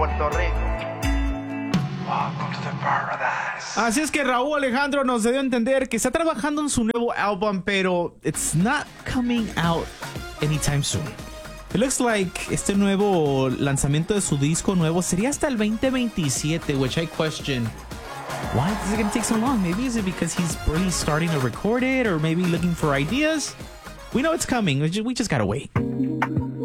Puerto Rico. Welcome to the paradise. Así es que Raúl Alejandro nos dio a entender que está trabajando en su nuevo álbum, pero it's not coming out anytime soon. It looks like este nuevo lanzamiento de su disco nuevo sería hasta el 2027, which I question. Why is it going to take so long? Maybe is it because he's barely starting to record it, or maybe looking for ideas? We know it's coming. We just gotta wait.